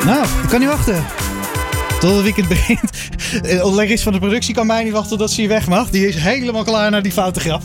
Nou, ik kan niet wachten. Tot het weekend begint. Larissa van de productie kan mij niet wachten dat ze hier weg mag. Die is helemaal klaar naar die foute grap.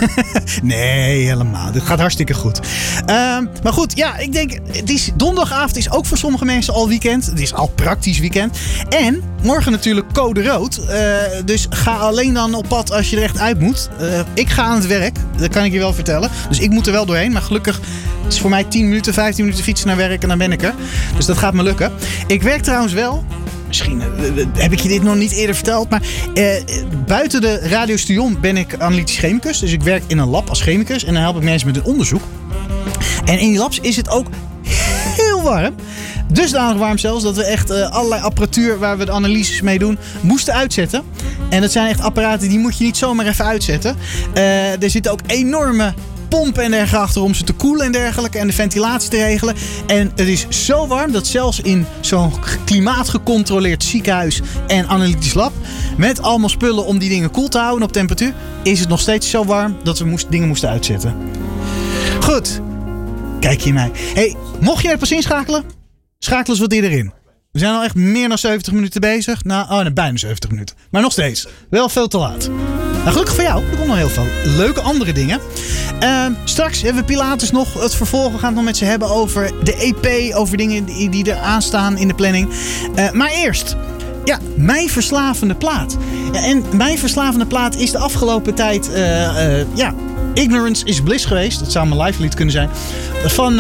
Nee, helemaal. Dit gaat hartstikke goed. Maar goed, ja, ik denk... Donderdagavond is ook voor sommige mensen al weekend. Het is al praktisch weekend. En morgen natuurlijk code rood. Dus ga alleen dan op pad als je er echt uit moet. Ik ga aan het werk. Dat kan ik je wel vertellen. Dus ik moet er wel doorheen. Maar gelukkig... Het is voor mij 10 minuten, 15 minuten fietsen naar werk en dan ben ik er. Dus dat gaat me lukken. Ik werk trouwens wel... Misschien heb ik je dit nog niet eerder verteld. Maar buiten de radiostation ben ik analytisch chemicus. Dus ik werk in een lab als chemicus. En dan help ik mensen met een onderzoek. En in die labs is het ook heel warm. Dusdanig warm zelfs dat we echt allerlei apparatuur waar we de analyses mee doen moesten uitzetten. En dat zijn echt apparaten die moet je niet zomaar even uitzetten. Er zitten ook enorme... pompen en dergelijke achter om ze te koelen en dergelijke en de ventilatie te regelen. En het is zo warm dat zelfs in zo'n klimaatgecontroleerd ziekenhuis en analytisch lab met allemaal spullen om die dingen koel te houden op temperatuur, is het nog steeds zo warm dat we dingen moesten uitzetten. Goed, kijk je mij. Hey, mocht je er pas inschakelen, schakel eens wat eerder in. We zijn al echt meer dan 70 minuten bezig. Nou, bijna 70 minuten. Maar nog steeds. Wel veel te laat. Nou, gelukkig voor jou. Er komt nog heel veel leuke andere dingen. Straks hebben we Pilatus nog. Het vervolg. We gaan het nog met ze hebben over de EP. Over dingen die er aanstaan in de planning. Maar eerst. Ja, mijn verslavende plaat. Ja, en mijn verslavende plaat is de afgelopen tijd... Ignorance is Bliss geweest. Dat zou mijn live lied kunnen zijn. Van,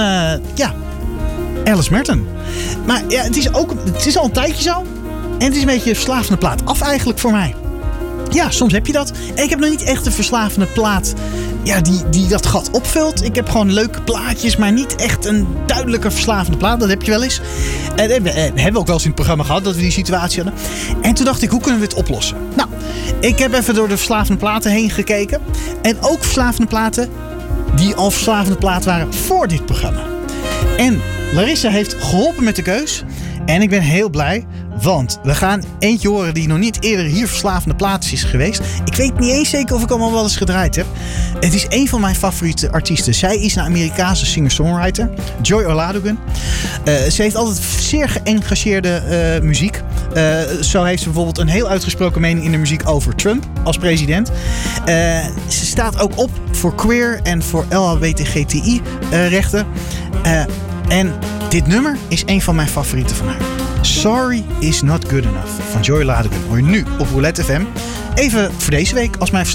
Alice Merton. Maar ja, het is al een tijdje zo. En het is een beetje een verslavende plaat af eigenlijk voor mij. Ja, soms heb je dat. En ik heb nog niet echt een verslavende plaat die dat gat opvult. Ik heb gewoon leuke plaatjes, maar niet echt een duidelijke verslavende plaat. Dat heb je wel eens. En we hebben ook wel eens in het programma gehad dat we die situatie hadden. En toen dacht ik, hoe kunnen we dit oplossen? Nou, ik heb even door de verslavende platen heen gekeken. En ook verslavende platen die al verslavende plaat waren voor dit programma. En Larissa heeft geholpen met de keus. En ik ben heel blij, want we gaan eentje horen die nog niet eerder hier verslavende plaats is geweest. Ik weet niet eens zeker of ik hem al wel eens gedraaid heb. Het is een van mijn favoriete artiesten. Zij is een Amerikaanse singer-songwriter, Joy Oladogun. Ze heeft altijd zeer geëngageerde muziek. Zo heeft ze bijvoorbeeld een heel uitgesproken mening in de muziek over Trump als president. Ze staat ook op voor queer en voor LHBTGTI-rechten. En dit nummer is een van mijn favorieten van haar. Sorry is not good enough van Joy Oladogun. Hoor je nu op Roulette FM. Even voor deze week als mijn